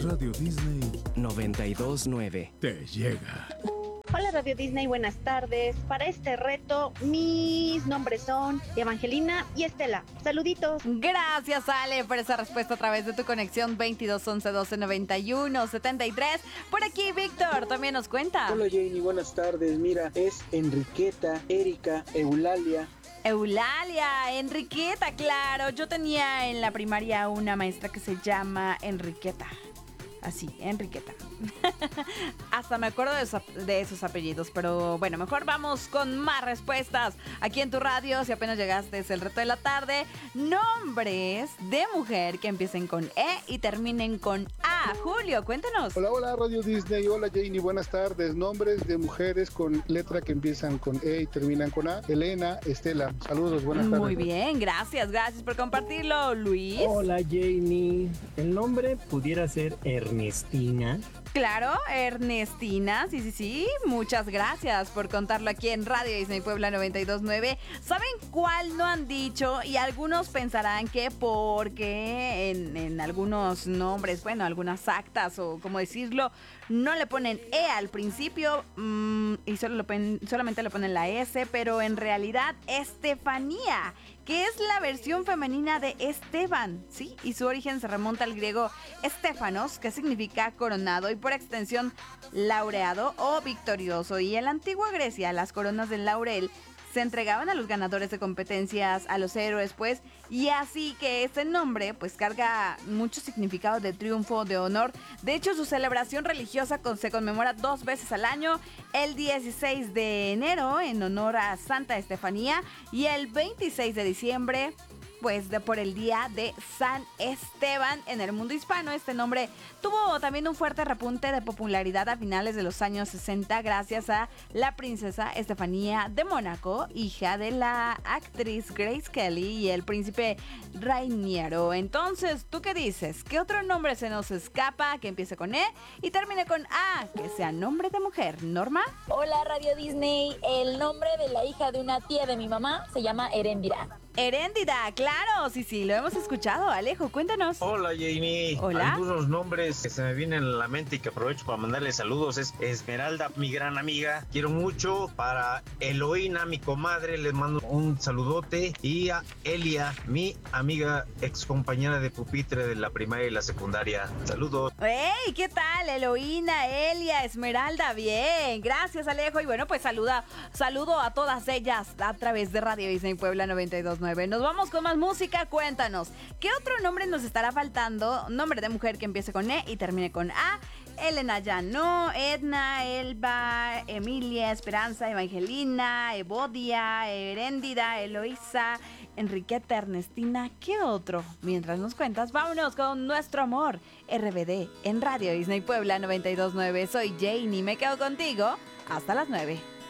Radio Disney 92.9 te llega. Hola Radio Disney, buenas tardes. Para este reto, mis nombres son Evangelina y Estela. Saluditos. Gracias, Ale, por esa respuesta a través de tu conexión 22 11 12 91 73. Por aquí, Víctor también nos cuenta. Hola Janie, buenas tardes. Mira, es Enriqueta, Erika, Eulalia. Eulalia, Enriqueta, claro. Yo tenía en la primaria una maestra que se llama Enriqueta. Así, Enriqueta. Hasta me acuerdo de esos apellidos. Pero bueno, mejor vamos con más respuestas aquí en tu radio. Si apenas llegaste, es el reto de la tarde. Nombres de mujer que empiecen con E y terminen con A. Julio, cuéntanos. Hola Radio Disney, hola Janie, buenas tardes. Nombres de mujeres con letra que empiezan con E y terminan con A. Elena, Estela, saludos, buenas tardes. Muy bien, gracias por compartirlo. Luis. Hola Janie, el nombre pudiera ser Ernestina. Claro, Ernestina, sí, muchas gracias por contarlo aquí en Radio Disney Puebla 92.9. ¿Saben cuál no han dicho? Y algunos pensarán que porque en algunos nombres, bueno, algunas actas o como decirlo, no le ponen E al principio y solamente le ponen la S, pero en realidad Estefanía, que es la versión femenina de Esteban, ¿sí? Y su origen se remonta al griego Estéfanos, que significa coronado y por extensión laureado o victorioso. Y en la antigua Grecia, las coronas de laurel se entregaban a los ganadores de competencias, a los héroes, pues, y así que este nombre, pues, carga mucho significado de triunfo, de honor. De hecho, su celebración religiosa se conmemora 2 veces al año, el 16 de enero en honor a Santa Estefanía y el 26 de diciembre, pues por el día de San Esteban. En el mundo hispano este nombre tuvo también un fuerte repunte de popularidad a finales de los años 60 gracias a la princesa Estefanía de Mónaco, hija de la actriz Grace Kelly y el príncipe Rainiero. Entonces, ¿tú qué dices? ¿Qué otro nombre se nos escapa que empiece con E y termine con A, que sea nombre de mujer? ¿Norma? Hola Radio Disney, el nombre de la hija de una tía de mi mamá se llama Heréndira. Heréndira, claro, sí, lo hemos escuchado. Alejo, cuéntanos. Hola Jamie. Hola. Algunos nombres que se me vienen a la mente y que aprovecho para mandarle saludos es Esmeralda, mi gran amiga, quiero mucho. Para Eloína, mi comadre, les mando un saludote. Y a Elia, mi amiga, ex compañera de pupitre de la primaria y la secundaria. Saludos. ¡Hey! ¿Qué tal? Eloína, Elia, Esmeralda, bien. Gracias, Alejo. Y bueno, pues saludo a todas ellas a través de Radio Disney Puebla 92.9. Nos vamos con más música. Cuéntanos, ¿qué otro nombre nos estará faltando? Nombre de mujer que empiece con E y termine con A. Elena ya no, Edna, Elba, Emilia, Esperanza, Evangelina, Evodia, Heréndida, Eloísa, Enriqueta, Ernestina. ¿Qué otro? Mientras nos cuentas, vámonos con Nuestro Amor, RBD, en Radio Disney Puebla 92.9. Soy Janie, me quedo contigo hasta las 9.